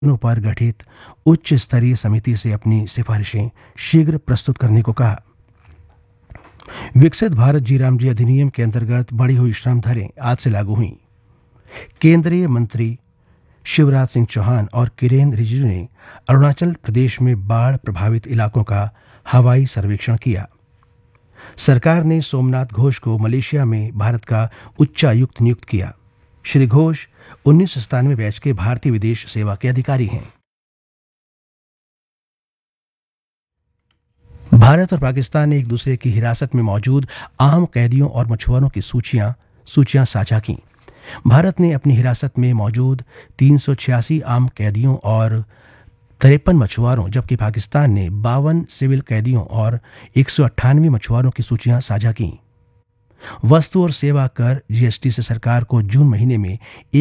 पर गठित उच्च स्तरीय समिति से अपनी सिफारिशें शीघ्र प्रस्तुत करने को कहा। विकसित भारत जी अधिनियम के अंतर्गत बढ़ी हुई श्रम दरें आज से लागू हुई। केंद्रीय मंत्री शिवराज सिंह चौहान और किरेन रिजिजू ने अरुणाचल प्रदेश में बाढ़ प्रभावित इलाकों का हवाई सर्वेक्षण किया। सरकार ने सोमनाथ घोष को मलेशिया में भारत का उच्चायुक्त नियुक्त किया। श्री घोष 1997 बैच के भारतीय विदेश सेवा के अधिकारी हैं। भारत और पाकिस्तान ने एक दूसरे की हिरासत में मौजूद आम कैदियों और मछुआरों की सूचियां साझा की। भारत ने अपनी हिरासत में मौजूद 386 आम कैदियों और 53 मछुआरों, जबकि पाकिस्तान ने 52 सिविल कैदियों और 198 मछुआरों की सूचियां साझा की। वस्तु और सेवा कर जीएसटी से सरकार को जून महीने में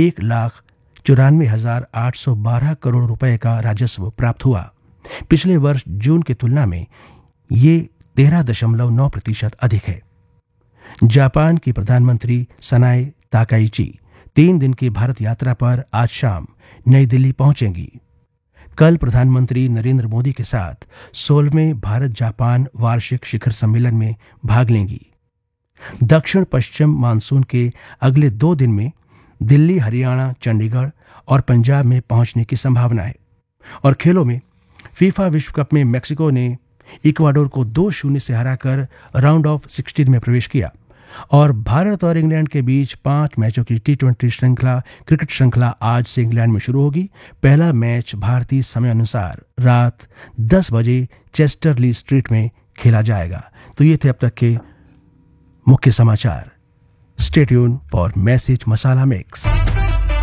1,94,812 करोड़ रुपए का राजस्व प्राप्त हुआ। पिछले वर्ष जून की तुलना में ये 13.9% अधिक है। जापान की प्रधानमंत्री सनाए ताकाइची 3 दिन की भारत यात्रा पर आज शाम नई दिल्ली पहुंचेंगी। कल प्रधानमंत्री नरेंद्र मोदी के साथ 16वें भारत जापान वार्षिक शिखर सम्मेलन में भाग लेंगी। दक्षिण पश्चिम मानसून के अगले 2 दिन में दिल्ली, हरियाणा, चंडीगढ़ और पंजाब में पहुंचने की संभावना है। और खेलों में फीफा विश्व कप में मैक्सिको ने इक्वाडोर को 2-0 से हराकर राउंड ऑफ 16 में प्रवेश किया। और भारत और इंग्लैंड के बीच 5 मैचों की T20 क्रिकेट श्रृंखला आज से इंग्लैंड में शुरू होगी। पहला मैच भारतीय समय अनुसार रात 10 बजे चेस्टर ली स्ट्रीट में खेला जाएगा। तो ये थे अब तक के मुख्य समाचार। Stay tune for message masala mix.